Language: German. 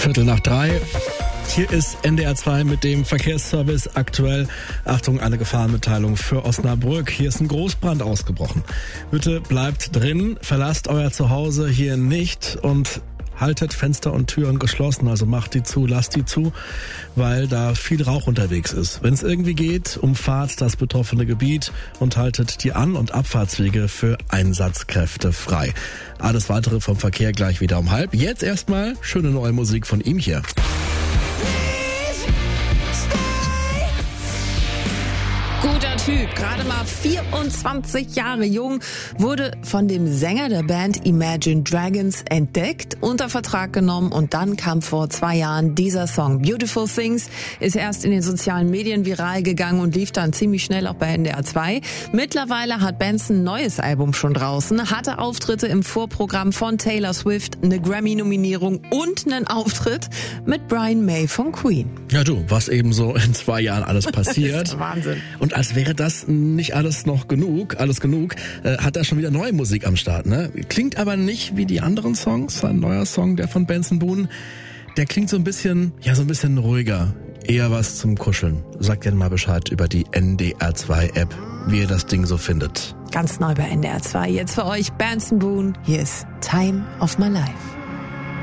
2:15. Hier ist NDR 2 mit dem Verkehrsservice aktuell. Achtung, eine Gefahrenmitteilung für Osnabrück. Hier ist ein Großbrand ausgebrochen. Bitte bleibt drin, verlasst euer Zuhause hier nicht und haltet Fenster und Türen geschlossen, also macht die zu, lasst die zu, weil da viel Rauch unterwegs ist. Wenn es irgendwie geht, umfahrt das betroffene Gebiet und haltet die An- und Abfahrtswege für Einsatzkräfte frei. Alles weitere vom Verkehr gleich wieder um 12:30. Jetzt erstmal schöne neue Musik von ihm hier. Guter Typ, gerade mal 24 Jahre jung, wurde von dem Sänger der Band Imagine Dragons entdeckt, unter Vertrag genommen und dann kam vor 2 Jahren dieser Song. Beautiful Things ist erst in den sozialen Medien viral gegangen und lief dann ziemlich schnell auch bei NDR 2. Mittlerweile hat Benson ein neues Album schon draußen, hatte Auftritte im Vorprogramm von Taylor Swift, eine Grammy-Nominierung und einen Auftritt mit Brian May von Queen. Ja du, was eben so in 2 Jahren alles passiert. Das ist Wahnsinn. Und als wäre das nicht alles genug, hat er schon wieder neue Musik am Start, ne? Klingt aber nicht wie die anderen Songs. Ein neuer Song, der von Benson Boone, der klingt so ein bisschen ruhiger. Eher was zum Kuscheln. Sagt gerne mal Bescheid über die NDR 2 App, wie ihr das Ding so findet. Ganz neu bei NDR 2. Jetzt für euch Benson Boone. Hier ist Time of My Life.